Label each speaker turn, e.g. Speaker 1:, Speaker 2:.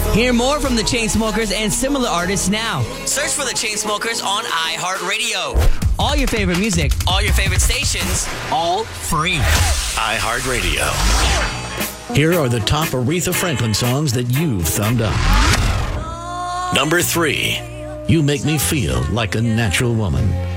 Speaker 1: Hear more from the Chainsmokers and similar artists now. Search for the Chainsmokers on iHeartRadio. All your favorite music, all your favorite stations, all free.
Speaker 2: iHeartRadio. Here are the top Aretha Franklin songs that you've thumbed up. Number 3, You Make Me Feel Like a Natural Woman.